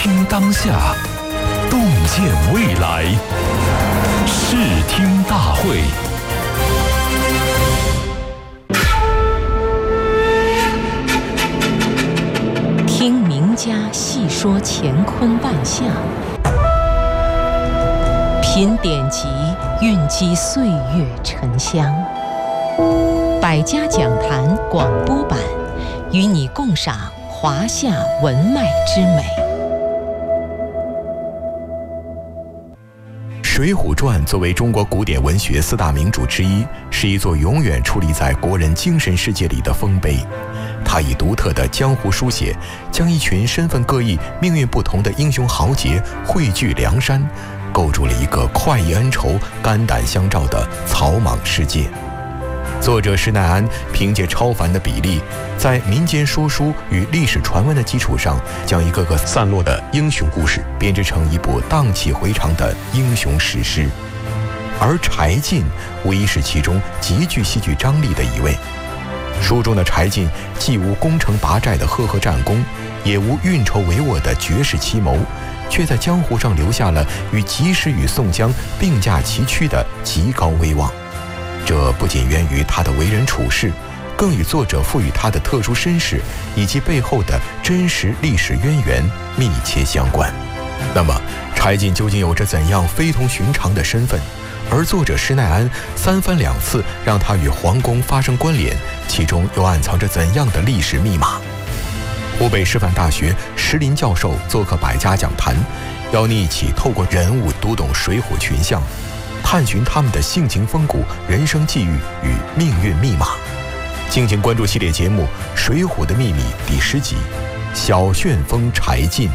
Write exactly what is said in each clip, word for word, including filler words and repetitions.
听当下，洞见未来。视听大会。 听名家细说乾坤万象，品典籍蕴积岁月沉香。百家讲坛广播版，与你共赏华夏文脉之美。 《水浒传》作为中国古典文学四大名著之一，是一座永远矗立在国人精神世界里的丰碑。它以独特的江湖书写，将一群身份各异、命运不同的英雄豪杰汇聚梁山，构筑了一个快意恩仇、肝胆相照的草莽世界。作者施耐庵凭借超凡的笔力，在民间说书与历史传闻的基础上，将一个个散落的英雄故事编织成一部荡气回肠的英雄史诗。而柴进无疑是其中极具戏剧张力的一位。书中的柴进既无攻城拔寨的赫赫战功，也无运筹帷幄的绝世奇谋，却在江湖上留下了与及时雨宋江并驾齐驱的极高威望。这不仅源于他的为人处事，更与作者赋予他的特殊身世以及背后的真实历史渊源密切相关。那么，柴进究竟有着怎样非同寻常的身份？而作者施耐庵三番两次让他与皇宫发生关联，其中又暗藏着怎样的历史密码？湖北师范大学石林教授做客百家讲坛，邀你一起透过人物读懂水浒群像，探寻他们的性情风骨、人生际遇与命运密码。敬请关注系列节目《水浒的秘密》第十集《小旋风柴进》。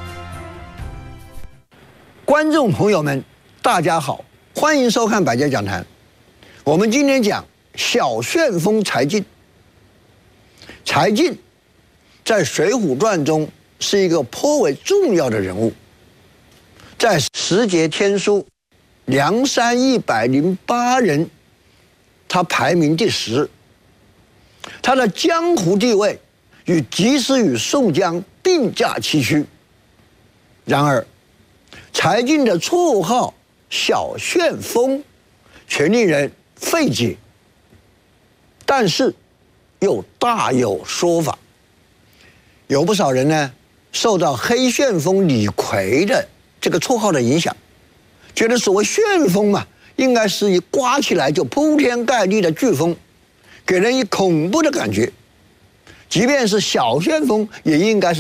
观众朋友们，大家好，欢迎收看百家讲坛。我们今天讲小旋风柴进。柴进在《水浒传》中是一个颇为重要的人物，在十节天书梁山一百零八人，他排名第十。他的江湖地位与及时雨宋江并驾齐驱。然而，柴进的绰号小旋风却令人费解，但是又大有说法。有不少人呢，受到黑旋风李逵的这个绰号的影响，觉得所谓旋风嘛，应该是一刮起来就铺天盖地的飓风，给人以恐怖的感觉。即便是小旋风，也应该是